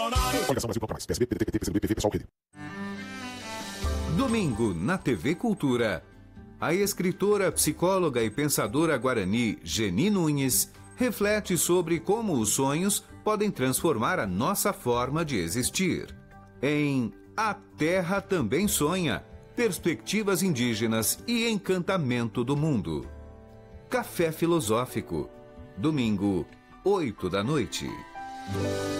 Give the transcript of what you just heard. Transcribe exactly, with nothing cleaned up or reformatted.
Coligação Brasil Contra Mais. P S B, P D T, P C B, P V, Pessoal, Rede. Domingo, na T V Cultura, a escritora, psicóloga e pensadora guarani Geni Nunes reflete sobre como os sonhos podem transformar a nossa forma de existir. Em A Terra Também Sonha, Perspectivas Indígenas e Encantamento do Mundo. Café Filosófico, domingo, oito da noite.